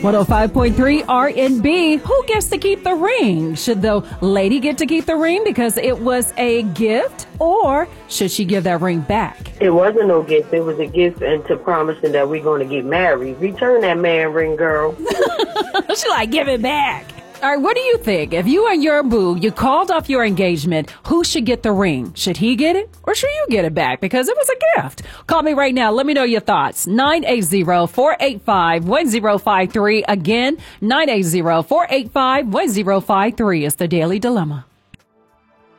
105.3 R&B. Who gets to keep the ring? Should the lady get to keep the ring because it was a gift, or should she give that ring back? It wasn't no gift. It was a gift into promising that we're going to get married. Return that man ring, girl. She like, give it back. All right, what do you think? If you and your boo, you called off your engagement, who should get the ring? Should he get it or should you get it back? Because it was a gift. Call me right now. Let me know your thoughts. 980-485-1053. Again, 980-485-1053 is the Daily Dilemma.